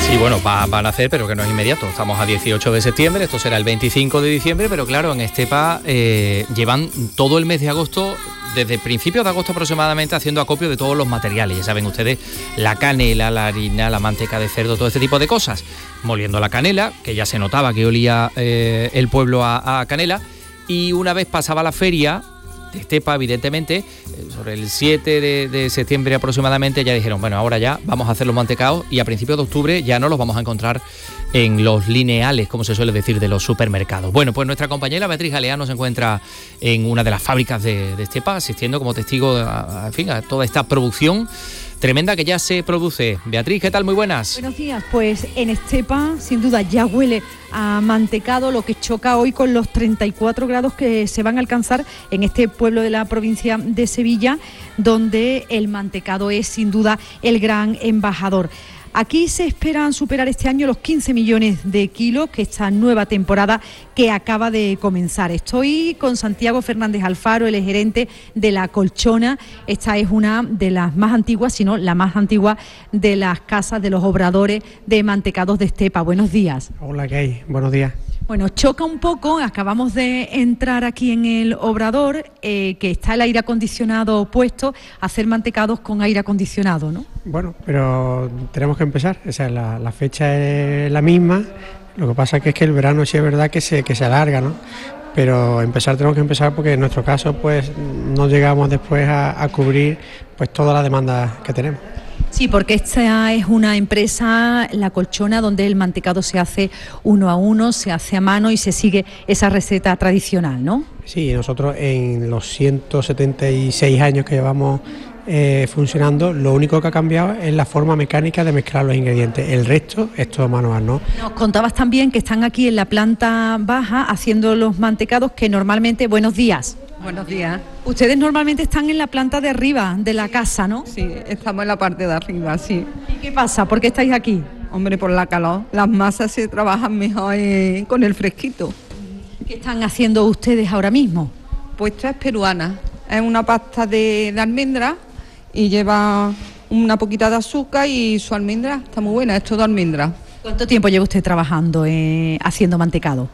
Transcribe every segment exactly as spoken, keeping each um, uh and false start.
Sí, bueno, va, van a hacer, pero que no es inmediato. Estamos a dieciocho de septiembre, esto será el veinticinco de diciembre, pero claro, en Estepa eh, llevan todo el mes de agosto, desde principios de agosto aproximadamente, haciendo acopio de todos los materiales. Ya saben ustedes, la canela, la harina, la manteca de cerdo, todo este tipo de cosas. Moliendo la canela, que ya se notaba que olía eh, el pueblo a, a canela, y una vez pasaba la feria de Estepa, evidentemente, sobre el siete de, de septiembre aproximadamente, ya dijeron, bueno, ahora ya vamos a hacer los mantecaos y a principios de octubre ya no los vamos a encontrar en los lineales, como se suele decir, de los supermercados. Bueno, pues nuestra compañera Beatriz Galeano se encuentra en una de las fábricas de, de Estepa, asistiendo como testigo a, a, en fin, a toda esta producción tremenda que ya se produce. Beatriz, ¿qué tal? Muy buenas. Buenos días. Pues en Estepa, sin duda, ya huele a mantecado, lo que choca hoy con los treinta y cuatro grados que se van a alcanzar en este pueblo de la provincia de Sevilla, donde el mantecado es sin duda el gran embajador. Aquí se esperan superar este año los quince millones de kilos, que esta nueva temporada que acaba de comenzar. Estoy con Santiago Fernández Alfaro, el gerente de La Colchona. Esta es una de las más antiguas, si no la más antigua, de las casas de los obradores de mantecados de Estepa. Buenos días. Hola, ¿qué hay? Buenos días. Bueno, choca un poco, acabamos de entrar aquí en el obrador, eh, que está el aire acondicionado puesto, a hacer mantecados con aire acondicionado, ¿no? Bueno, pero tenemos que empezar, o sea, la, la fecha es la misma, lo que pasa que es que el verano sí es verdad que se, que se alarga, ¿no? Pero empezar tenemos que empezar porque en nuestro caso pues no llegamos después a, a cubrir pues toda la demanda que tenemos. Sí, porque esta es una empresa, La Colchona, donde el mantecado se hace uno a uno, se hace a mano y se sigue esa receta tradicional, ¿no? Sí, nosotros en los ciento setenta y seis años que llevamos eh, funcionando, lo único que ha cambiado es la forma mecánica de mezclar los ingredientes. El resto es todo manual, ¿no? Nos contabas también que están aquí en la planta baja haciendo los mantecados que normalmente... Buenos días. Buenos días. Ustedes normalmente están en la planta de arriba de la casa, ¿no? Sí, estamos en la parte de arriba, sí. ¿Y qué pasa? ¿Por qué estáis aquí? Hombre, por la calor. Las masas se trabajan mejor eh, con el fresquito. ¿Qué están haciendo ustedes ahora mismo? Pues esta es peruana. Es una pasta de, de almendra y lleva una poquita de azúcar y su almendra está muy buena, es todo almendra. ¿Cuánto tiempo lleva usted trabajando eh, haciendo mantecado?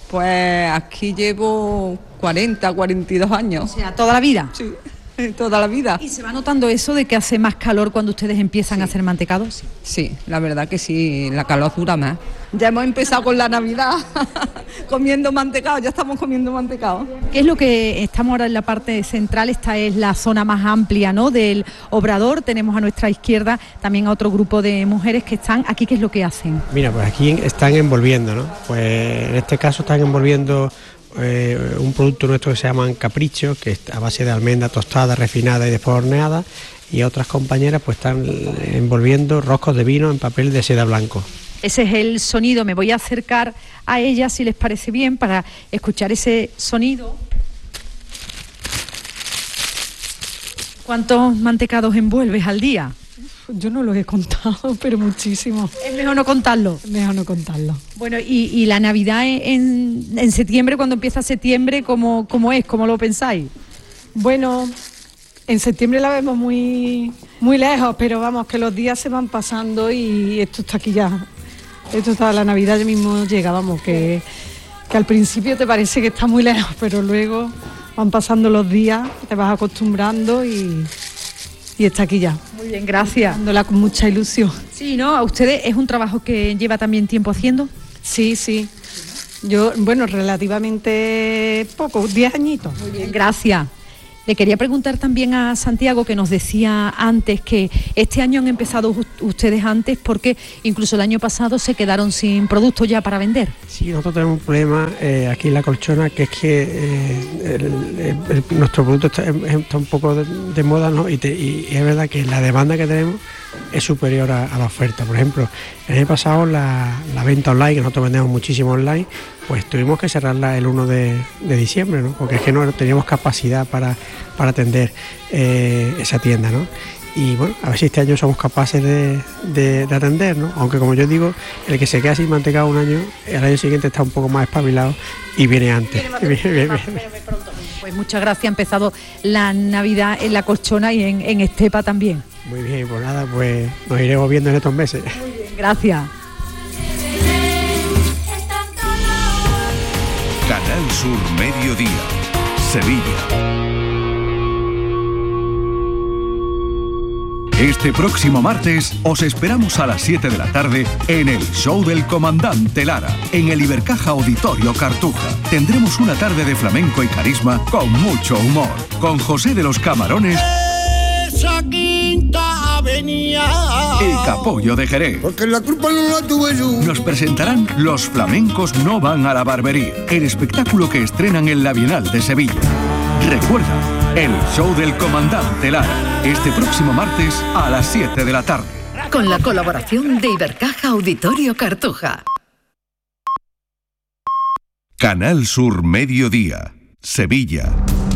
Pues aquí llevo cuarenta, cuarenta y dos años. O sea, ¿toda la vida? Sí, toda la vida. ¿Y se va notando eso de que hace más calor cuando ustedes empiezan sí. a hacer mantecados? Sí, la verdad que sí, la calor dura más. Ya hemos empezado con la Navidad, comiendo mantecado, ya estamos comiendo mantecado. ¿Qué es lo que estamos ahora en la parte central? Esta es la zona más amplia, ¿no?, del obrador. Tenemos a nuestra izquierda también a otro grupo de mujeres que están aquí. ¿Qué es lo que hacen? Mira, pues aquí están envolviendo, ¿no? Pues en este caso están envolviendo eh, un producto nuestro que se llaman caprichos, que es a base de almendra tostada, refinada y después horneada, y otras compañeras pues están envolviendo roscos de vino en papel de seda blanco. Ese es el sonido. Me voy a acercar a ella, si les parece bien, para escuchar ese sonido. ¿Cuántos mantecados envuelves al día? Yo no los he contado, pero muchísimo. ¿Es mejor no contarlo? Mejor no contarlo. Bueno, y, y la Navidad en, en septiembre, cuando empieza septiembre, ¿cómo, cómo es? ¿Cómo lo pensáis? Bueno, en septiembre la vemos muy, muy lejos, pero vamos, que los días se van pasando y esto está aquí ya. Esto está, la Navidad ya mismo llega, vamos, que, que al principio te parece que está muy lejos, pero luego van pasando los días, te vas acostumbrando y, y está aquí ya. Muy bien, gracias. Dándola con mucha ilusión. Sí, ¿no? ¿A ustedes es un trabajo que lleva también tiempo haciendo? Sí, sí. Yo, bueno, relativamente poco, diez añitos. Muy bien, gracias. Le quería preguntar también a Santiago, que nos decía antes que este año han empezado ustedes antes porque incluso el año pasado se quedaron sin productos ya para vender. Sí, nosotros tenemos un problema eh, aquí en La Colchona, que es que eh, el, el, el, nuestro producto está, está un poco de, de moda, ¿no? Y, te, y es verdad que la demanda que tenemos es superior a, a la oferta. Por ejemplo, el año pasado la, la venta online, que nosotros vendemos muchísimo online, pues tuvimos que cerrarla el primero de diciembre, ¿no? Porque es que no teníamos capacidad para, para atender eh, esa tienda, ¿no? Y bueno, a ver si este año somos capaces de, de, de atender, ¿no? Aunque, como yo digo, el que se queda sin mantecado un año, el año siguiente está un poco más espabilado y viene antes. Pues muchas gracias. Ha empezado la Navidad en La Colchona y en, en Estepa también. Muy bien, pues nada, pues nos iremos viendo en estos meses. Muy bien, gracias. Canal Sur Mediodía, Sevilla. Este próximo martes os esperamos a las siete de la tarde en el show del Comandante Lara, en el Ibercaja Auditorio Cartuja. Tendremos una tarde de flamenco y carisma con mucho humor, con José de los Camarones Esa quinta avenida y Capollo de Jerez. Porque la culpa no la tuve yo. Nos presentarán Los flamencos no van a la barbería, el espectáculo que estrenan en la Bienal de Sevilla. Recuerda, el show del Comandante Lara, este próximo martes a las siete de la tarde. Con la colaboración de Ibercaja Auditorio Cartuja. Canal Sur Mediodía, Sevilla.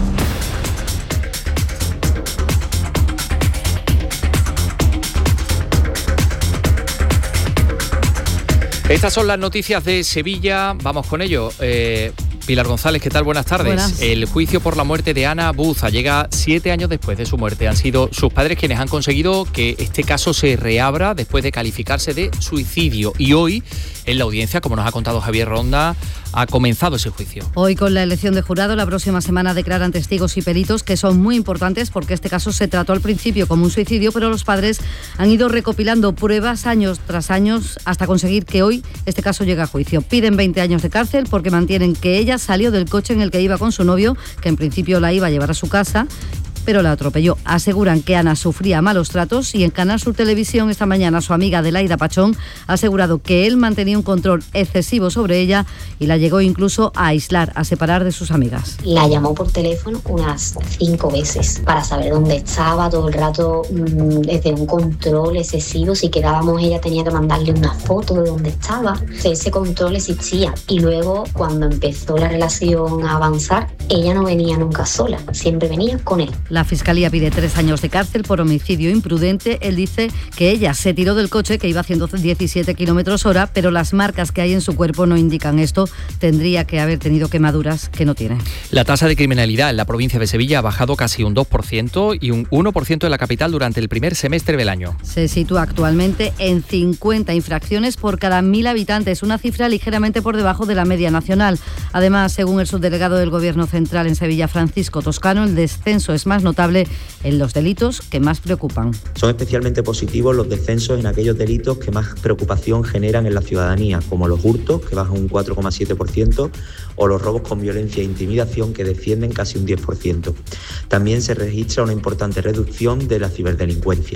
Estas son las noticias de Sevilla, vamos con ello. Eh, Pilar González, ¿qué tal? Buenas tardes. Buenas. El juicio por la muerte de Ana Buza llega siete años después de su muerte. Han sido sus padres quienes han conseguido que este caso se reabra después de calificarse de suicidio. Y hoy, en la audiencia, como nos ha contado Javier Ronda, ha comenzado ese juicio. Hoy, con la elección de jurado, la próxima semana declaran testigos y peritos que son muy importantes porque este caso se trató al principio como un suicidio, pero los padres han ido recopilando pruebas años tras años hasta conseguir que hoy este caso llegue a juicio. Piden veinte años de cárcel porque mantienen que ella salió del coche en el que iba con su novio, que en principio la iba a llevar a su casa, pero la atropelló. Aseguran que Ana sufría malos tratos y en Canal Sur Televisión esta mañana su amiga Adelaida Pachón ha asegurado que él mantenía un control excesivo sobre ella y la llegó incluso a aislar, a separar de sus amigas. La llamó por teléfono unas cinco veces para saber dónde estaba, todo el rato mmm, desde un control excesivo. Si quedábamos, ella tenía que mandarle una foto de dónde estaba. Ese control existía. Y luego, cuando empezó la relación a avanzar, ella no venía nunca sola, siempre venía con él. La Fiscalía pide tres años de cárcel por homicidio imprudente. Él dice que ella se tiró del coche, que iba haciendo diecisiete kilómetros hora, pero las marcas que hay en su cuerpo no indican esto. Tendría que haber tenido quemaduras que no tiene. La tasa de criminalidad en la provincia de Sevilla ha bajado casi un dos por ciento y un uno por ciento en la capital durante el primer semestre del año. Se sitúa actualmente en cincuenta infracciones por cada mil habitantes, una cifra ligeramente por debajo de la media nacional. Además, según el subdelegado del Gobierno Central en Sevilla, Francisco Toscano, el descenso es más notable en los delitos que más preocupan. Son especialmente positivos los descensos en aquellos delitos que más preocupación generan en la ciudadanía, como los hurtos, que bajan un cuatro coma siete por ciento, o los robos con violencia e intimidación, que descienden casi un diez por ciento. También se registra una importante reducción de la ciberdelincuencia.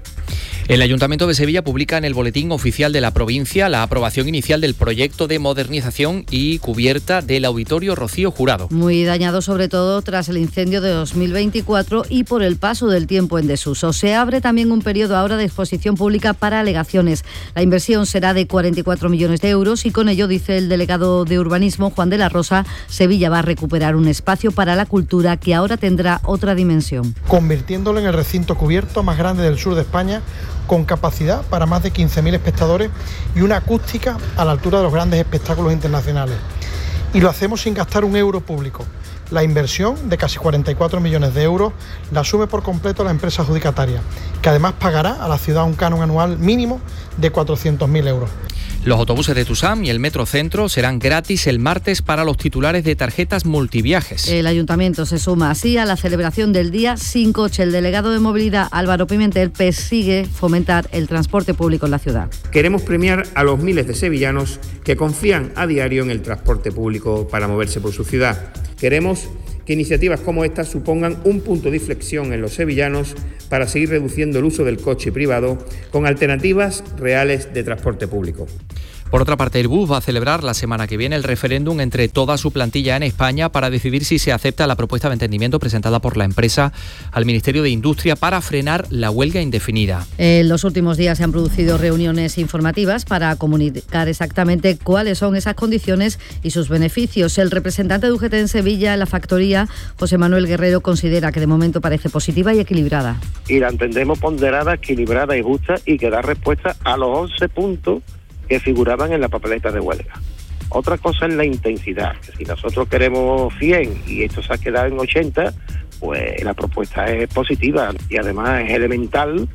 El Ayuntamiento de Sevilla publica en el Boletín Oficial de la provincia la aprobación inicial del proyecto de modernización y cubierta del Auditorio Rocío Jurado. Muy dañado sobre todo tras el incendio de dos mil veinticuatro y por el paso del tiempo en desuso. Se abre también un periodo ahora de exposición pública para alegaciones. La inversión será de cuarenta y cuatro millones de euros y con ello, dice el delegado de Urbanismo, Juan de la Rosa, Sevilla va a recuperar un espacio para la cultura que ahora tendrá otra dimensión. Convirtiéndolo en el recinto cubierto más grande del sur de España, con capacidad para más de quince mil espectadores y una acústica a la altura de los grandes espectáculos internacionales. Y lo hacemos sin gastar un euro público. La inversión de casi cuarenta y cuatro millones de euros la asume por completo la empresa adjudicataria, que además pagará a la ciudad un canon anual mínimo de cuatrocientos mil euros. Los autobuses de Tusam y el Metro Centro serán gratis el martes para los titulares de tarjetas multiviajes. El Ayuntamiento se suma así a la celebración del Día Sin Coche. El delegado de Movilidad, Álvaro Pimentel, persigue fomentar el transporte público en la ciudad. Queremos premiar a los miles de sevillanos que confían a diario en el transporte público para moverse por su ciudad. Queremos que iniciativas como esta supongan un punto de inflexión en los sevillanos para seguir reduciendo el uso del coche privado con alternativas reales de transporte público. Por otra parte, Airbus va a celebrar la semana que viene el referéndum entre toda su plantilla en España para decidir si se acepta la propuesta de entendimiento presentada por la empresa al Ministerio de Industria para frenar la huelga indefinida. En los últimos días se han producido reuniones informativas para comunicar exactamente cuáles son esas condiciones y sus beneficios. El representante de U G T en Sevilla, en la factoría, José Manuel Guerrero, considera que de momento parece positiva y equilibrada. Y la entendemos ponderada, equilibrada y justa y que da respuesta a los once puntos que figuraban en la papeleta de huelga. Otra cosa es la intensidad, que si nosotros queremos cien y esto se ha quedado en ochenta, pues la propuesta es positiva y además es elemental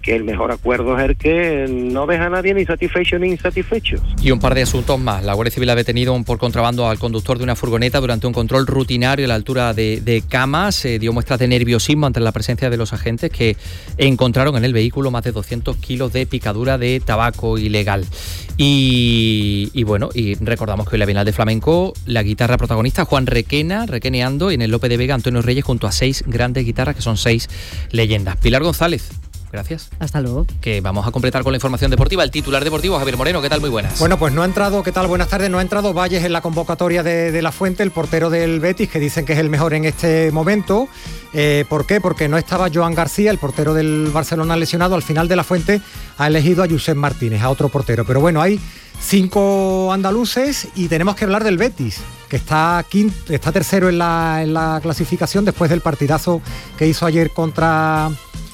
que el mejor acuerdo es el que no deja a nadie ni satisfecho ni insatisfecho. Y un par de asuntos más. La Guardia Civil ha detenido por contrabando al conductor de una furgoneta durante un control rutinario a la altura de, de Camas. Se dio muestras de nerviosismo ante la presencia de los agentes, que encontraron en el vehículo más de doscientos kilos de picadura de tabaco ilegal. Y, y bueno, y recordamos que hoy la Bienal de Flamenco, la guitarra protagonista Juan Requena, requeneando, y en el Lope de Vega Antonio Reyes junto a seis grandes guitarras, que son seis leyendas. Pilar González, gracias. Hasta luego. Que vamos a completar con la información deportiva. El titular deportivo, Javier Moreno, ¿qué tal? Muy buenas. Bueno, pues no ha entrado, ¿qué tal? Buenas tardes. No ha entrado Valles en la convocatoria de, de La Fuente, el portero del Betis, que dicen que es el mejor en este momento. Eh, ¿Por qué? Porque no estaba Joan García, el portero del Barcelona lesionado. Al final de La Fuente ha elegido a Josep Martínez, a otro portero. Pero bueno, hay cinco andaluces y tenemos que hablar del Betis, que está quinto, está tercero en la, en la clasificación después del partidazo que hizo ayer contra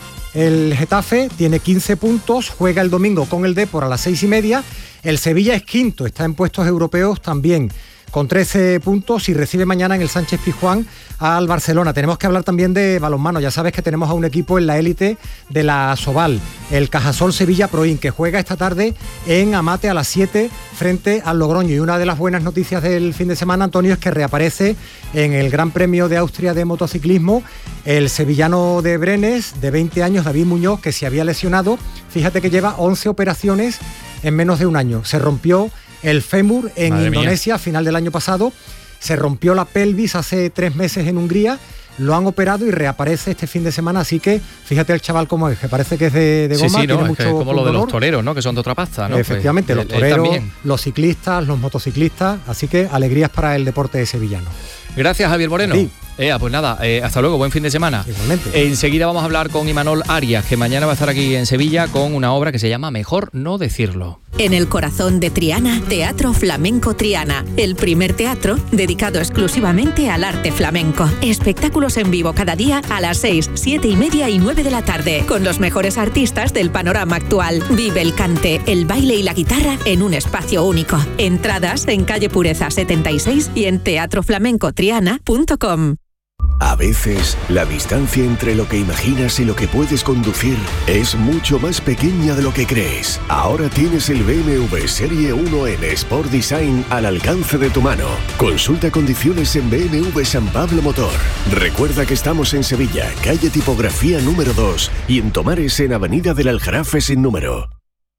el Getafe. Tiene quince puntos, juega el domingo con el Depor a las seis y media. El Sevilla es quinto, está en puestos europeos también, con trece puntos, y recibe mañana en el Sánchez Pizjuán al Barcelona. Tenemos que hablar también de balonmano. Ya sabes que tenemos a un equipo en la élite de la Asobal, el Cajasol Sevilla Proin, que juega esta tarde en Amate a las siete frente al Logroño. Y una de las buenas noticias del fin de semana, Antonio, es que reaparece en el Gran Premio de Austria de motociclismo el sevillano de Brenes, de veinte años, David Muñoz, que se había lesionado. Fíjate que lleva once operaciones en menos de un año. Se rompió el fémur en Madre Indonesia mía. A final del año pasado, se rompió la pelvis hace tres meses en Hungría, lo han operado y reaparece este fin de semana, así que fíjate el chaval cómo es, que parece que es de, de goma, sí, sí, tiene no, mucho es que como lo de los toreros, ¿no? Que son de otra pasta, ¿no? Efectivamente, pues, los toreros, los ciclistas, los motociclistas, así que alegrías para el deporte sevillano. Gracias, Javier Moreno. Sí. Eh, pues nada, eh, hasta luego, buen fin de semana. Igualmente. Eh, enseguida vamos a hablar con Imanol Arias, que mañana va a estar aquí en Sevilla con una obra que se llama Mejor no decirlo. En el corazón de Triana, Teatro Flamenco Triana, el primer teatro dedicado exclusivamente al arte flamenco. Espectáculos en vivo cada día a las seis, siete y media y nueve de la tarde, con los mejores artistas del panorama actual. Vive el cante, el baile y la guitarra en un espacio único. Entradas en calle Pureza setenta y seis y en teatro flamenco triana punto com. A veces, la distancia entre lo que imaginas y lo que puedes conducir es mucho más pequeña de lo que crees. Ahora tienes el B M W Serie uno en Sport Design al alcance de tu mano. Consulta condiciones en B M W San Pablo Motor. Recuerda que estamos en Sevilla, calle Tipografía número dos, y en Tomares, en Avenida del Aljarafe sin número.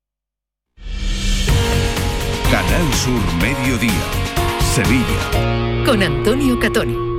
Canal Sur Mediodía, Sevilla. Con Antonio Catoni.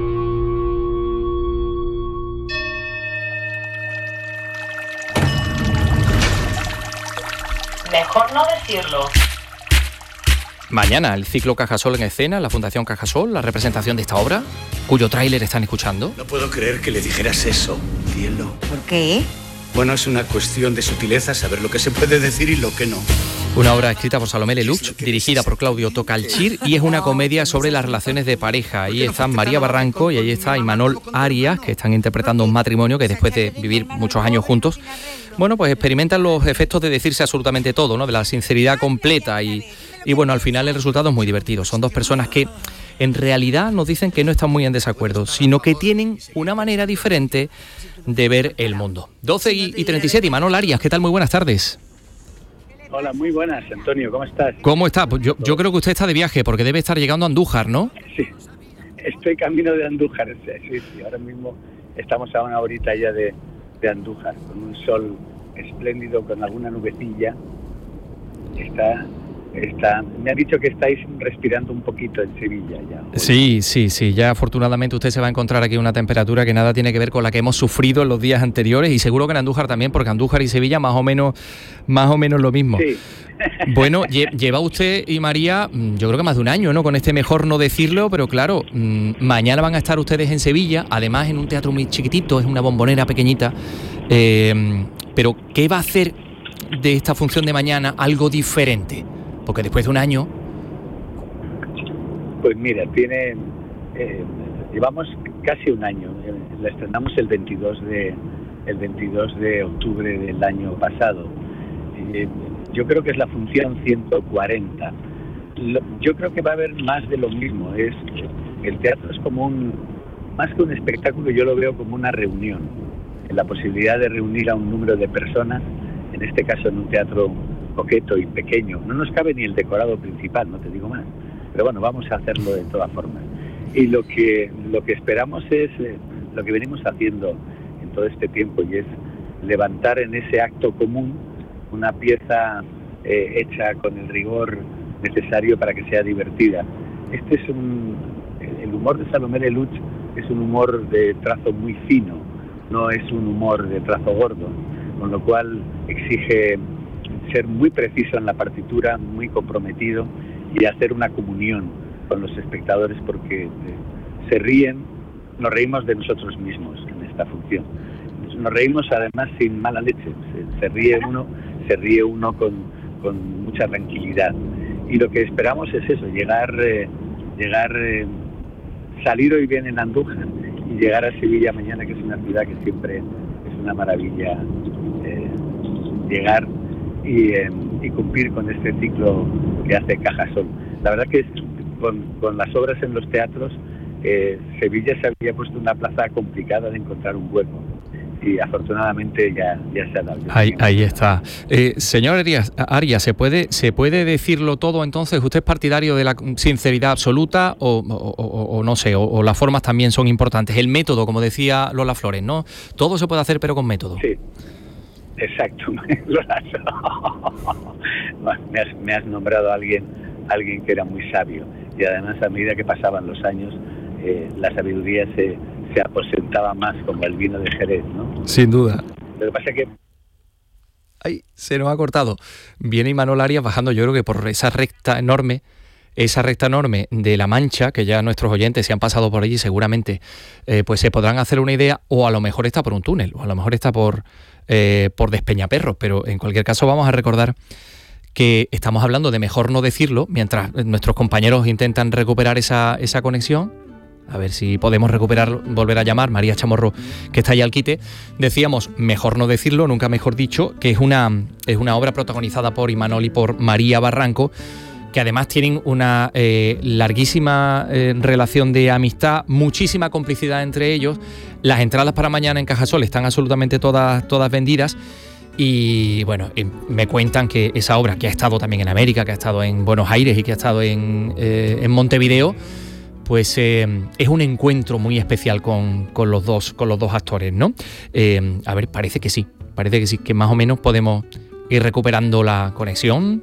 Mejor no decirlo. Mañana el ciclo Cajasol en escena, la Fundación Cajasol, la representación de esta obra, cuyo tráiler están escuchando. No puedo creer que le dijeras eso, cielo. ¿Por qué? Bueno, es una cuestión de sutileza saber lo que se puede decir y lo que no. Una obra escrita por Salomé Lelouch, dirigida por Claudio Tocalchir, y es una comedia sobre las relaciones de pareja. Ahí están María Barranco y ahí está Imanol Arias, que están interpretando un matrimonio que después de vivir muchos años juntos, bueno, pues experimentan los efectos de decirse absolutamente todo, ¿no? De la sinceridad completa y, y bueno, al final el resultado es muy divertido. Son dos personas que en realidad nos dicen que no están muy en desacuerdo, sino que tienen una manera diferente de ver el mundo. doce y treinta y siete, Imanol Arias, ¿qué tal? Muy buenas tardes. Hola, muy buenas, Antonio, ¿cómo estás? ¿Cómo está? Pues yo, yo creo que usted está de viaje, porque debe estar llegando a Andújar, ¿no? Sí, estoy camino de Andújar, sí, sí, ahora mismo estamos a una horita ya de, de Andújar, con un sol espléndido, con alguna nubecilla. Está, está, me ha dicho que estáis respirando un poquito en Sevilla ya. Sí, sí, sí, ya afortunadamente usted se va a encontrar aquí una temperatura que nada tiene que ver con la que hemos sufrido en los días anteriores, y seguro que en Andújar también, porque Andújar y Sevilla más o menos, más o menos lo mismo. Sí. Bueno, lleva usted y María, yo creo que más de un año, ¿no? Con este Mejor no decirlo, pero claro, mañana van a estar ustedes en Sevilla, además en un teatro muy chiquitito, es una bombonera pequeñita, eh, pero ¿qué va a hacer de esta función de mañana algo diferente? Porque después de un año... Pues mira, tiene eh, llevamos casi un año, la estrenamos el veintidós de el veintidós de octubre del año pasado. Eh, yo creo que es la función ciento cuarenta. Lo, yo creo que va a haber más de lo mismo. Es el teatro es como un, más que un espectáculo, yo lo veo como una reunión, la posibilidad de reunir a un número de personas en este caso en un teatro coqueto y pequeño. No nos cabe ni el decorado principal, no te digo más, pero bueno, vamos a hacerlo de todas formas. Y lo que, lo que esperamos es eh, lo que venimos haciendo en todo este tiempo, y es levantar en ese acto común una pieza eh, hecha con el rigor necesario para que sea divertida. Este es un, el humor de Salomé Lelouch es un humor de trazo muy fino, no es un humor de trazo gordo, con lo cual exige ser muy preciso en la partitura, muy comprometido, y hacer una comunión con los espectadores, porque eh, se ríen, nos reímos de nosotros mismos en esta función. Nos reímos además sin mala leche, se, se ríe uno, se ríe uno con, con mucha tranquilidad. Y lo que esperamos es eso, llegar, eh, llegar, eh, salir hoy bien en Andújar y llegar a Sevilla mañana, que es una ciudad que siempre es una maravilla eh, llegar y, eh, y cumplir con este ciclo que hace Cajasol. La verdad que es, con, con las obras en los teatros, eh, Sevilla se había puesto una plaza complicada de encontrar un hueco. Y afortunadamente ya, ya se ha dado. Ahí, ahí está. Eh, señor Arias, Arias, ¿se puede, ¿se puede decirlo todo entonces? ¿Usted es partidario de la sinceridad absoluta o, o, o, o no sé, o, o las formas también son importantes? El método, como decía Lola Flores, ¿no? Todo se puede hacer pero con método. Sí, exacto. Lola, me, has, me has nombrado a alguien, alguien que era muy sabio, y además a medida que pasaban los años eh, la sabiduría se... se aposentaba más, como el vino de Jerez, ¿no? Sin duda. Lo que pasa es que... Ay, se nos ha cortado. Viene Imanol Arias bajando, yo creo que por esa recta enorme, esa recta enorme de La Mancha, que ya nuestros oyentes se han pasado por allí, seguramente eh, pues se podrán hacer una idea, o a lo mejor está por un túnel, o a lo mejor está por, eh, por Despeñaperros, pero en cualquier caso vamos a recordar que estamos hablando de mejor no decirlo, mientras nuestros compañeros intentan recuperar esa, esa conexión. A ver si podemos recuperar, volver a llamar, María Chamorro, que está ahí al quite. Decíamos, mejor no decirlo, nunca mejor dicho, que es una, es una obra protagonizada por Imanol y por María Barranco, que además tienen una eh, larguísima eh, relación de amistad, muchísima complicidad entre ellos. Las entradas para mañana en Cajasol están absolutamente todas, todas vendidas. Y bueno, me cuentan que esa obra, que ha estado también en América, que ha estado en Buenos Aires y que ha estado en, eh, en Montevideo, pues eh, es un encuentro muy especial con, con, los dos, con los dos actores, ¿no? Eh, a ver, parece que sí, parece que sí, que más o menos podemos ir recuperando la conexión.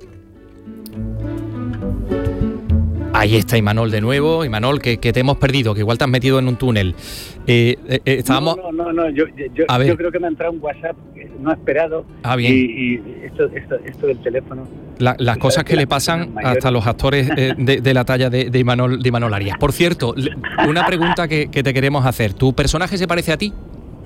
Ahí está Imanol de nuevo. Imanol, que, que te hemos perdido, que igual te has metido en un túnel. Eh, eh, estábamos... No, no, no, no. Yo, yo, yo creo que me ha entrado un WhatsApp no esperado. Ah, bien. Y, y esto, esto, esto del teléfono... La, las cosas que, que le pasan hasta los actores eh, de, de la talla de, de, Imanol, de Imanol Arias. Por cierto, una pregunta que, que te queremos hacer. ¿Tu personaje se parece a ti?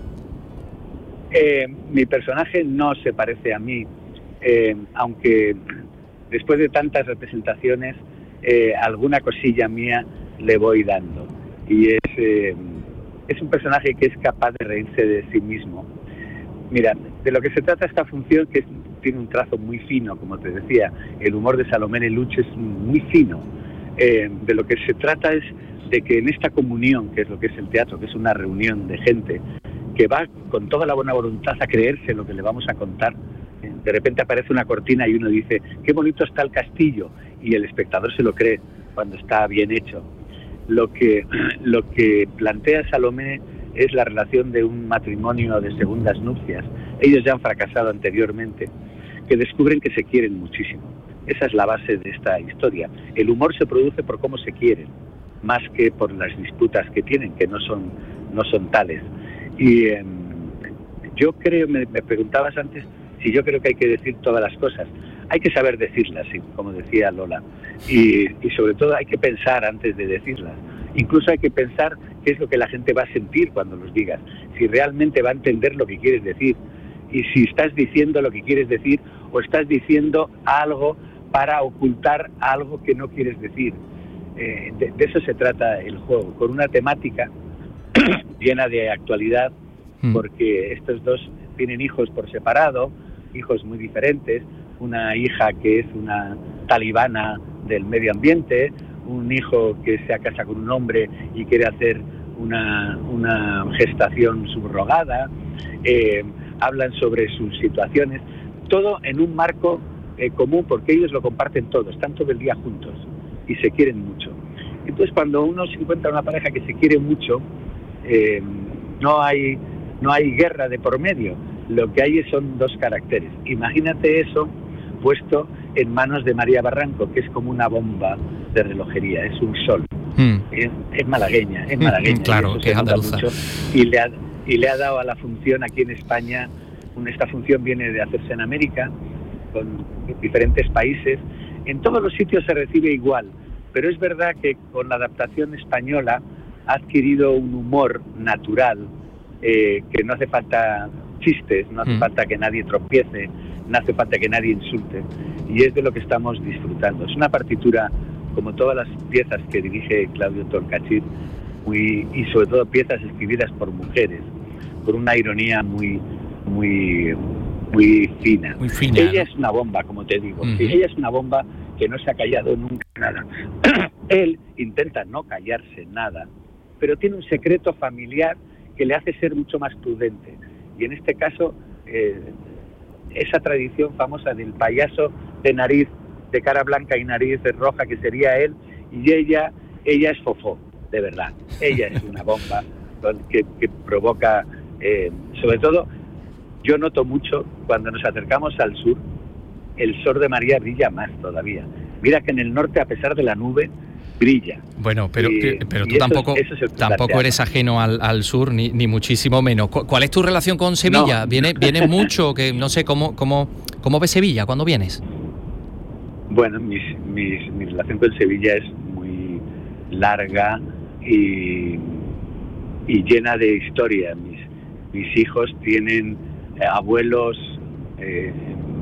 Eh, mi personaje no se parece a mí, eh, aunque después de tantas representaciones, eh, alguna cosilla mía le voy dando. Y es, eh, es un personaje que es capaz de reírse de sí mismo. Mira, de lo que se trata esta función, que es, tiene un trazo muy fino, como te decía, el humor de Salomé Lelouch es muy fino. Eh, de lo que se trata es de que en esta comunión, que es lo que es el teatro, que es una reunión de gente que va con toda la buena voluntad a creerse lo que le vamos a contar, de repente aparece una cortina y uno dice, qué bonito está el castillo, y el espectador se lo cree cuando está bien hecho. Lo que, lo que plantea Salomé es la relación de un matrimonio de segundas nupcias. Ellos ya han fracasado anteriormente, que descubren que se quieren muchísimo. Esa es la base de esta historia. El humor se produce por cómo se quieren, más que por las disputas que tienen, que no son, no son tales. Y eh, yo creo, me, me preguntabas antes si yo creo que hay que decir todas las cosas. Hay que saber decirlas, sí, como decía Lola. Y, y sobre todo hay que pensar antes de decirlas. Incluso hay que pensar qué es lo que la gente va a sentir cuando los digas, si realmente va a entender lo que quieres decir, y si estás diciendo lo que quieres decir o estás diciendo algo para ocultar algo que no quieres decir. Eh, de, de eso se trata el juego, con una temática llena de actualidad, mm. porque estos dos tienen hijos por separado, hijos muy diferentes, una hija que es una talibana del medio ambiente, un hijo que se casa con un hombre y quiere hacer una, una gestación subrogada, eh, hablan sobre sus situaciones, todo en un marco eh, común, porque ellos lo comparten todo, están todo el día juntos y se quieren mucho. Entonces, cuando uno se encuentra una pareja que se quiere mucho, eh, no hay no hay guerra de por medio, lo que hay son dos caracteres. Imagínate eso puesto en manos de María Barranco, que es como una bomba de relojería, es un sol. Mm. Es, es malagueña, es malagueña. Mm, claro, que es andaluza. Mucho, y, le ha, y le ha dado a la función aquí en España, esta función viene de hacerse en América, con diferentes países. En todos los sitios se recibe igual, pero es verdad que con la adaptación española ha adquirido un humor natural, eh, que no hace falta chistes, no hace mm. falta que nadie tropiece, no hace falta que nadie insulte, y es de lo que estamos disfrutando. Es una partitura, como todas las piezas que dirige Claudio Tolcachir, muy, y sobre todo piezas escribidas por mujeres, con una ironía muy muy muy fina. Muy fina, ella ¿no? Es una bomba, como te digo. Uh-huh. Ella es una bomba que no se ha callado nunca nada. Él intenta no callarse nada, pero tiene un secreto familiar que le hace ser mucho más prudente. Y en este caso, eh, esa tradición famosa del payaso de nariz, de cara blanca y nariz roja, que sería él, y ella, ella es fofó, de verdad. Ella es una bomba que, que provoca, eh, sobre todo, yo noto mucho cuando nos acercamos al sur, el sol de María brilla más todavía. Mira que en el norte, a pesar de la nube, brilla. Bueno, pero, y, pero tú y tampoco, eso, eso es tampoco eres ajeno al, al sur, ni, ni muchísimo menos. ¿Cuál es tu relación con Sevilla? No. ¿Viene, viene mucho? Que no sé, ¿cómo, cómo, cómo ves Sevilla cuando vienes? Bueno, mis, mis, mi relación con Sevilla es muy larga y, y llena de historia. Mis, mis hijos tienen eh, abuelos, eh,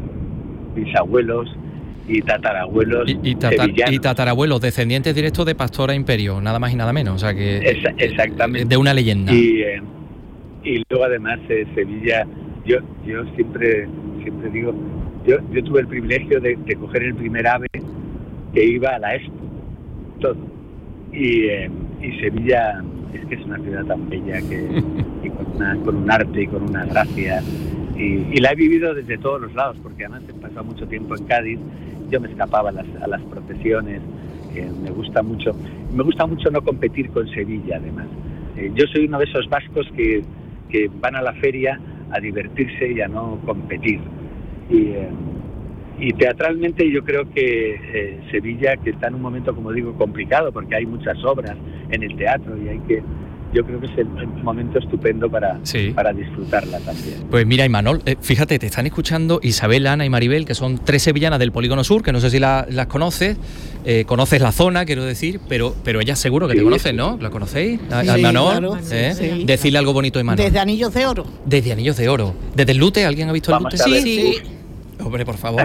bisabuelos y tatarabuelos y, y, tatar, sevillanos. Y tatarabuelos, descendientes directos de Pastora Imperio, nada más y nada menos. O sea que Esa, exactamente. De una leyenda. Y, eh, y luego además eh, Sevilla, yo yo siempre siempre digo, yo yo tuve el privilegio de, de coger el primer AVE que iba a la Expo, todo. Y, eh, y Sevilla es que es una ciudad tan bella que y con, una, con un arte y con una gracia. Y, y la he vivido desde todos los lados, porque además he pasado mucho tiempo en Cádiz. Yo me escapaba a las, a las procesiones, eh, me gusta mucho. Me gusta mucho no competir con Sevilla, además. Eh, yo soy uno de esos vascos que, que van a la feria a divertirse y a no competir. Y, eh, y teatralmente yo creo que eh, Sevilla, que está en un momento, como digo, complicado, porque hay muchas obras en el teatro y hay que... Yo creo que es el momento estupendo para, sí. para disfrutarla también. Pues mira, Imanol, eh, fíjate, te están escuchando Isabel, Ana y Maribel, que son tres sevillanas del Polígono Sur, que no sé si la, las conoces, eh, conoces la zona, quiero decir, pero pero ellas seguro que sí, te conocen, ¿no? ¿La conocéis? ¿A, sí, Imanol? Claro, ¿eh? Sí. Decirle algo bonito a Imanol. Desde Anillos de Oro. Desde Anillos de Oro. ¿Desde el Lute? ¿Alguien ha visto Vamos el Lute? Sí, sí. Hombre, por favor.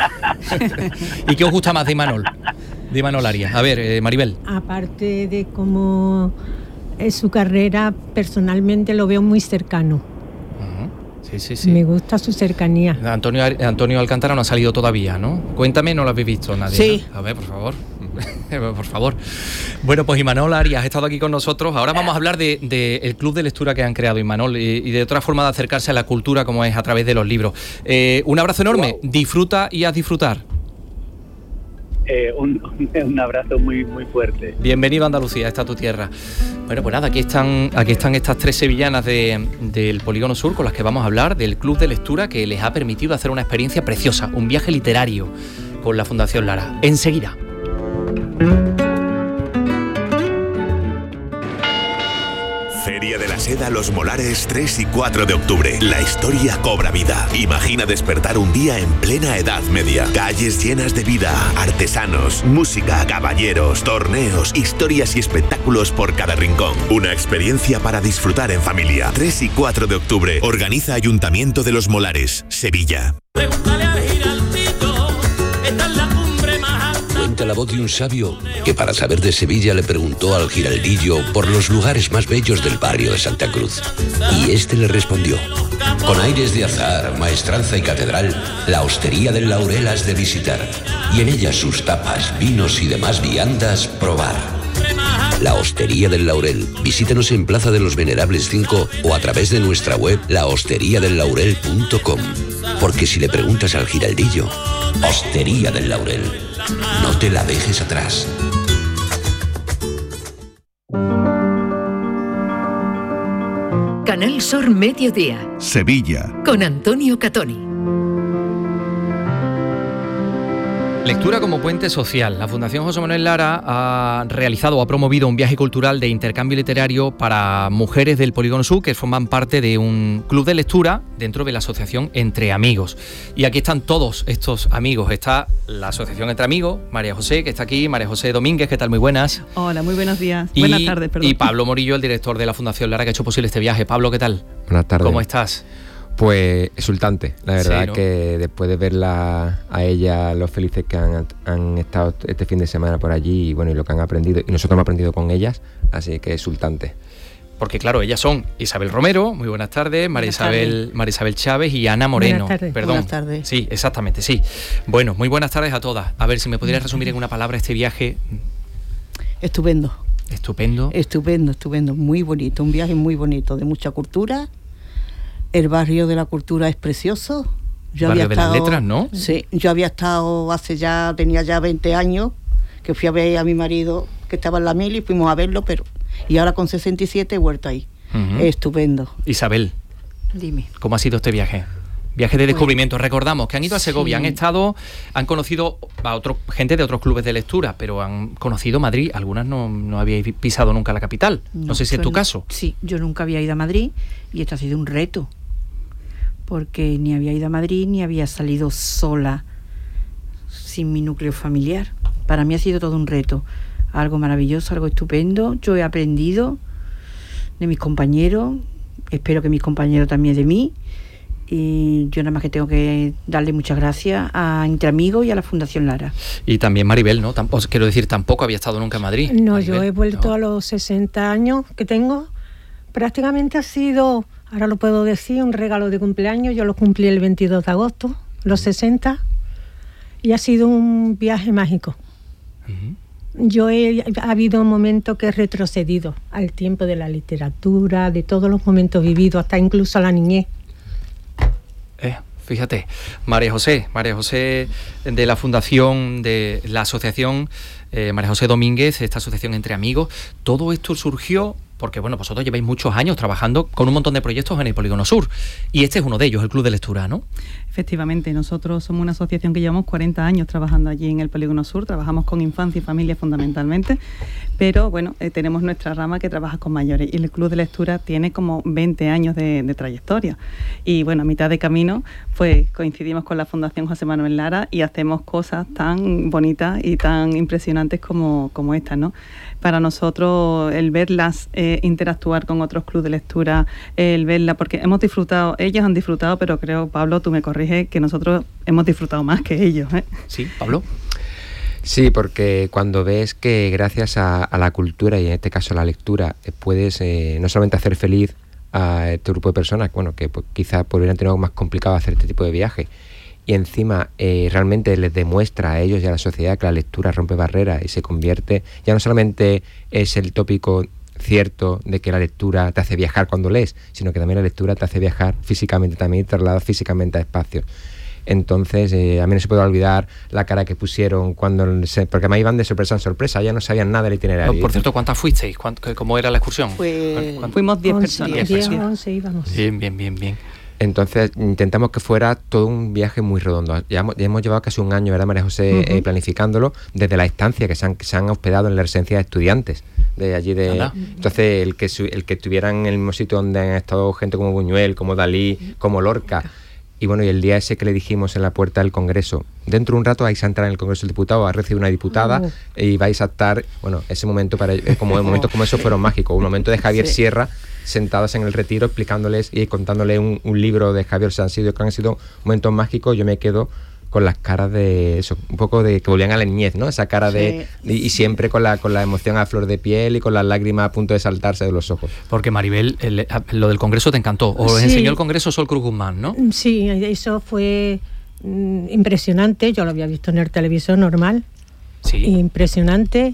¿Y qué os gusta más de Imanol? De Imanol Arias. A ver, eh, Maribel. Aparte de cómo... su carrera, personalmente lo veo muy cercano. Uh-huh. Sí, sí, sí. Me gusta su cercanía. Antonio, Antonio Alcántara no ha salido todavía, ¿no? Cuéntame, no lo habéis visto nadie. Sí. ¿No? A ver, por favor. Por favor. Bueno, pues Imanol Arias ha estado aquí con nosotros. Ahora vamos a hablar de, de el club de lectura que han creado, Imanol, y, y de otra forma de acercarse a la cultura, como es a través de los libros. Eh, un abrazo enorme. Wow. Disfruta y haz disfrutar. Eh, un, un abrazo muy muy fuerte. Bienvenido a Andalucía, esta tu tierra. Bueno, pues nada, aquí están aquí están estas tres sevillanas de, del Polígono Sur con las que vamos a hablar del club de lectura que les ha permitido hacer una experiencia preciosa, un viaje literario con la Fundación Lara. Enseguida. Feria de la Seda Los Molares, tres y cuatro de octubre. La historia cobra vida. Imagina despertar un día en plena Edad Media. Calles llenas de vida, artesanos, música, caballeros, torneos, historias y espectáculos por cada rincón. Una experiencia para disfrutar en familia. tres y cuatro de octubre. Organiza Ayuntamiento de Los Molares, Sevilla. Cuenta la voz de un sabio que para saber de Sevilla le preguntó al giraldillo por los lugares más bellos del barrio de Santa Cruz. Y este le respondió: con aires de azar, maestranza y catedral, la hostería del Laurel has de visitar, y en ella sus tapas, vinos y demás viandas probar. La Hostería del Laurel. Visítanos en Plaza de los Venerables cinco o a través de nuestra web la hostería del laurel punto com. Porque si le preguntas al giraldillo, Hostería del Laurel, no te la dejes atrás. Canal Sur Mediodía. Sevilla. Con Antonio Catoni. Lectura como puente social. La Fundación José Manuel Lara ha realizado o ha promovido un viaje cultural de intercambio literario para mujeres del Polígono Sur que forman parte de un club de lectura dentro de la asociación Entre Amigos. Y aquí están todos estos amigos. Está la asociación Entre Amigos, María José, que está aquí, María José Domínguez, ¿qué tal? Muy buenas. Hola, muy buenos días. Y, Buenas tardes, perdón. Y Pablo Morillo, el director de la Fundación Lara, que ha hecho posible este viaje. Pablo, ¿qué tal? Buenas tardes. ¿Cómo estás? Pues exultante, la verdad, Sí, ¿no? que después de verla a ella, los felices que han, han estado este fin de semana por allí y bueno, y lo que han aprendido, y nosotros hemos aprendido con ellas, así que exultante. Porque claro, ellas son Isabel Romero, muy buenas tardes, María Buenas Isabel, tardes. María Isabel Chávez y Ana Moreno. Buenas tardes. Perdón. Buenas tardes. Sí, exactamente, sí. Bueno, muy buenas tardes a todas. A ver si me pudieras resumir en una palabra este viaje. Estupendo. Estupendo. Estupendo, estupendo, muy bonito, un viaje muy bonito, de mucha cultura. El barrio de la cultura es precioso. Yo Barrio había de estado, las letras, ¿no? Sí, yo había estado hace ya, tenía ya veinte años, que fui a ver a mi marido que estaba en la mili, fuimos a verlo, pero y ahora con sesenta y siete he vuelto ahí. Uh-huh. Estupendo. Isabel, Dime. ¿cómo ha sido este viaje? Viaje de descubrimiento. Recordamos que han ido a Segovia, Sí. han estado, han conocido a otro, gente de otros clubes de lectura, pero han conocido Madrid. Algunas no, no habíais pisado nunca la capital. No, sé si es yo tu no- caso. Sí, yo nunca había ido a Madrid y esto ha sido un reto, porque ni había ido a Madrid ni había salido sola, sin mi núcleo familiar. Para mí ha sido todo un reto, algo maravilloso, algo estupendo. Yo he aprendido de mis compañeros, espero que mis compañeros también de mí, y yo nada más que tengo que darle muchas gracias a Entre Amigos y a la Fundación Lara. Y también Maribel, ¿no? Tampoco, quiero decir, tampoco había estado nunca en Madrid. No, Maribel, yo he vuelto ¿no? a los sesenta años que tengo. Prácticamente ha sido, ahora lo puedo decir, un regalo de cumpleaños. Yo lo cumplí el veintidós de agosto, los sesenta, y ha sido un viaje mágico. Yo he, ha habido un momento que he retrocedido al tiempo de la literatura, de todos los momentos vividos, hasta incluso a la niñez. Eh, fíjate, María José, María José de la Fundación, de la Asociación, eh, María José Domínguez, esta asociación Entre Amigos, todo esto surgió porque, bueno, vosotros lleváis muchos años trabajando con un montón de proyectos en el Polígono Sur, y este es uno de ellos, el Club de Lectura, ¿no? Efectivamente, nosotros somos una asociación que llevamos cuarenta años trabajando allí en el Polígono Sur, trabajamos con infancia y familia fundamentalmente, pero bueno, eh, tenemos nuestra rama que trabaja con mayores, y el Club de Lectura tiene como veinte años de, de trayectoria, y bueno, a mitad de camino pues coincidimos con la Fundación José Manuel Lara y hacemos cosas tan bonitas y tan impresionantes como, como estas, ¿no? Para nosotros el verlas eh, interactuar con otros clubes de lectura, el verla, porque hemos disfrutado, ellas han disfrutado, pero creo, Pablo, tú me corriges, que nosotros hemos disfrutado más que ellos, ¿eh? Sí, Pablo. Sí, porque cuando ves que gracias a, a la cultura y en este caso a la lectura eh, puedes eh, no solamente hacer feliz a este grupo de personas, bueno, que pues, quizás hubieran tenido algo más complicado hacer este tipo de viaje, y encima eh, realmente les demuestra a ellos y a la sociedad que la lectura rompe barreras y se convierte, ya no solamente es el tópico cierto de que la lectura te hace viajar cuando lees, sino que también la lectura te hace viajar físicamente también y te traslada físicamente a espacios. Entonces, eh, a mí no se puede olvidar la cara que pusieron cuando se, porque me iban de sorpresa en sorpresa, ya no sabían nada del itinerario. Por cierto, ¿cuántas fuisteis? ¿Cuánto, ¿Cómo era la excursión? Pues fuimos diez once, personas. diez, once íbamos. Bien, bien, bien, bien. Entonces intentamos que fuera todo un viaje muy redondo. Ya hemos, ya hemos llevado casi un año, ¿verdad, María José? Uh-huh. eh, planificándolo desde la estancia que se han, que se han hospedado en la residencia de estudiantes de allí de. Anda. Entonces el que su, el que estuvieran en el mismo sitio donde han estado gente como Buñuel, como Dalí, como Lorca. Y bueno, y el día ese que le dijimos en la puerta del Congreso, dentro de un rato vais a entrar en el Congreso del Diputado, a recibir una diputada Oh. y vais a estar, bueno, ese momento para eh, como momentos como esos fueron mágicos. Un momento de Javier Sí. Sierra sentados en el retiro explicándoles y contándoles un, un libro de Javier Sansido, que han sido momentos mágicos. Yo me quedo con las caras de eso, un poco de que volvían a la niñez, ¿no? Esa cara de Sí. y, y siempre con la con la emoción a flor de piel y con las lágrimas a punto de saltarse de los ojos. Porque Maribel, el- lo del Congreso te encantó. O os Sí. enseñó el Congreso Sol Cruz Guzmán, ¿no? Sí, eso fue mm, impresionante. Yo lo había visto en el televisor normal. Sí. Impresionante.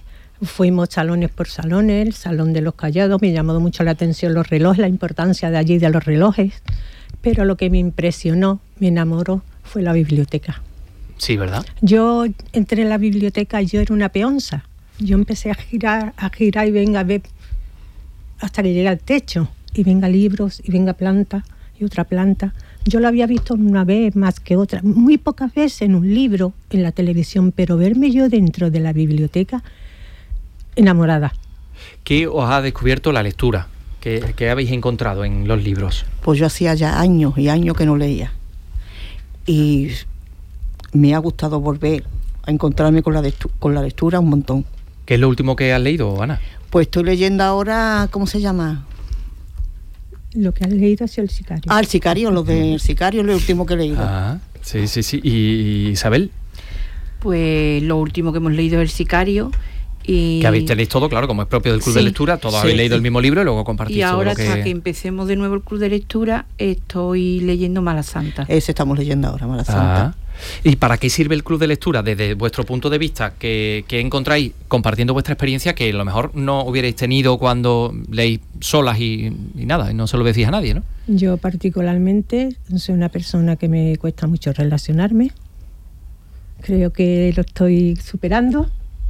Fuimos salones por salones, el Salón de los Callados, me llamó mucho la atención los relojes, la importancia de allí de los relojes, pero lo que me impresionó, me enamoró, fue la biblioteca. Sí, ¿verdad? Yo entré en la biblioteca y yo era una peonza. Yo empecé a girar, a girar y venga a ver hasta que llegué al techo. Y venga libros, y venga planta, y otra planta. Yo lo había visto una vez más que otra, muy pocas veces en un libro, en la televisión, pero verme yo dentro de la biblioteca, enamorada. ¿Qué os ha descubierto la lectura? ¿Qué, qué habéis encontrado en los libros? Pues yo hacía ya años y años que no leía. Y me ha gustado volver a encontrarme con la, lectu- con la lectura un montón. ¿Qué es lo último que has leído, Ana? Pues estoy leyendo ahora, ¿cómo se llama? Lo que has leído ha sido El Sicario. Ah, El Sicario, lo del Sicario es lo último que he leído. Ah, sí, sí, sí. ¿Y Isabel? Pues lo último que hemos leído es El Sicario. Y... Que habéis tenéis todo, claro, como es propio del Club sí, de Lectura, todos sí, habéis leído sí. el mismo libro y luego compartís y ahora todo lo que... hasta que empecemos de nuevo el Club de Lectura estoy leyendo Mala Santa. Ese estamos leyendo ahora, Mala Santa. Ah. ¿Y para qué sirve el Club de Lectura desde vuestro punto de vista? ¿Qué, qué encontráis compartiendo vuestra experiencia que a lo mejor no hubierais tenido cuando leéis solas y, y nada, y no se lo decís a nadie, ¿no? Yo particularmente soy una persona que me cuesta mucho relacionarme. Creo que lo estoy superando.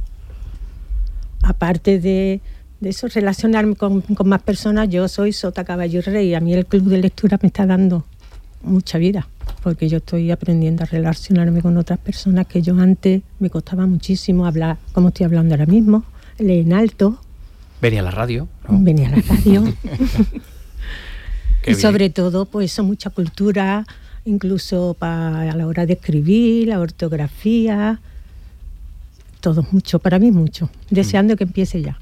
Aparte de, de eso, relacionarme con, con más personas, yo soy sota, caballo y rey. A mí el Club de Lectura me está dando mucha vida, porque yo estoy aprendiendo a relacionarme con otras personas que yo antes me costaba muchísimo hablar, como estoy hablando ahora mismo, leer en alto. Venía a la radio, ¿no? Venía a la radio. Qué y bien. sobre todo, pues eso, mucha cultura, incluso para a la hora de escribir, la ortografía, todo mucho, para mí mucho. Deseando que empiece ya.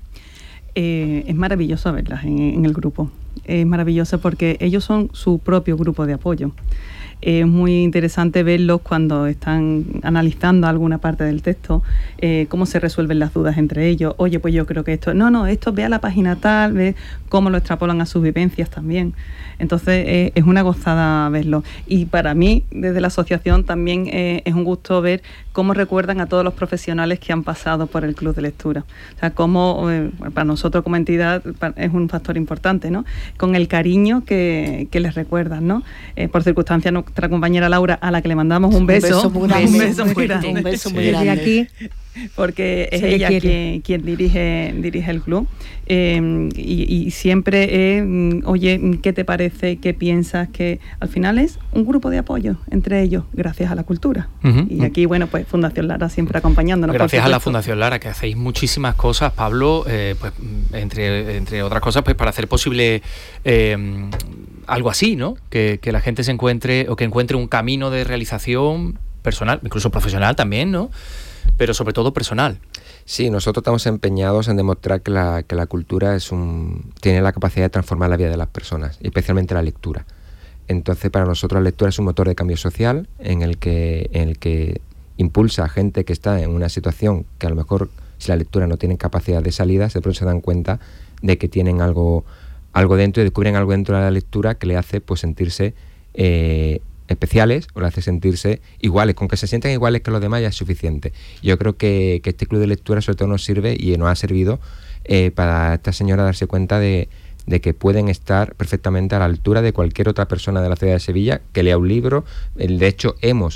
Eh, es maravilloso verlas en, en el grupo. Es maravilloso porque ellos son su propio grupo de apoyo. Es muy interesante verlos cuando están analizando alguna parte del texto, eh, cómo se resuelven las dudas entre ellos. Oye, pues yo creo que esto... No, no, esto ve a la página tal, ve cómo lo extrapolan a sus vivencias también. Entonces eh, es una gozada verlo. Y para mí, desde la asociación, también eh, es un gusto ver cómo recuerdan a todos los profesionales que han pasado por el Club de Lectura. O sea, cómo eh, para nosotros como entidad es un factor importante, ¿no? Con el cariño que, que les recuerdan, ¿no? Eh, por circunstancias, nuestra compañera Laura, a la que le mandamos un beso, un beso muy grande, un beso muy un grande, beso muy sí. grande. Aquí, porque es Se ella le quien, quien dirige dirige el club, eh, y, y siempre es, mm, oye, ¿qué te parece? ¿Qué piensas? Que al final es un grupo de apoyo entre ellos, gracias a la cultura. Uh-huh. Y aquí, bueno, pues Fundación Lara siempre acompañándonos. Gracias a la Fundación Lara, que hacéis muchísimas cosas, Pablo, eh, pues entre, entre otras cosas, pues para hacer posible eh, algo así, ¿no? Que, que la gente se encuentre, o que encuentre un camino de realización personal, incluso profesional también, ¿no? Pero sobre todo personal. Sí, nosotros estamos empeñados en demostrar que la, que la cultura es un, tiene la capacidad de transformar la vida de las personas, especialmente la lectura. Entonces, para nosotros la lectura es un motor de cambio social en el que, en el que impulsa a gente que está en una situación que a lo mejor, si la lectura no tiene capacidad de salida, de pronto se dan cuenta de que tienen algo, algo dentro y descubren algo dentro de la lectura que le hace pues sentirse eh, especiales o le hace sentirse iguales. Con que se sientan iguales que los demás ya es suficiente. Yo creo que, que este club de lectura sobre todo nos sirve y nos ha servido eh, para esta señora darse cuenta de, de que pueden estar perfectamente a la altura de cualquier otra persona de la ciudad de Sevilla que lea un libro. De hecho, hemos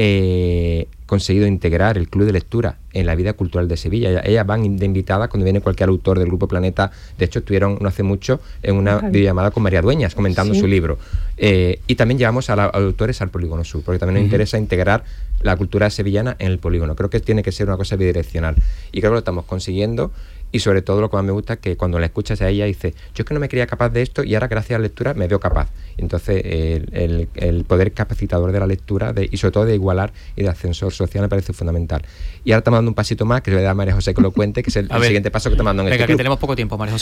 eh, conseguido integrar el club de lectura en la vida cultural de Sevilla. Ellas, ellas van de invitadas cuando viene cualquier autor del Grupo Planeta. De hecho, estuvieron no hace mucho en una videollamada con María Dueñas comentando sí. su libro. Eh, y también llevamos a, la, a autores al Polígono Sur, porque también nos uh-huh. interesa integrar la cultura sevillana en el polígono. Creo que tiene que ser una cosa bidireccional. Y creo que lo estamos consiguiendo. Y sobre todo lo que más me gusta es que cuando la escuchas a ella dice, yo es que no me creía capaz de esto y ahora gracias a la lectura me veo capaz. Y entonces el, el, el poder capacitador de la lectura de, y sobre todo de igualar y de ascensor social me parece fundamental. Y ahora estamos dando un pasito más, que le voy a dar a María José que lo cuente, que es el, el siguiente paso que estamos dando en Venga, este que club. tenemos poco tiempo, María José.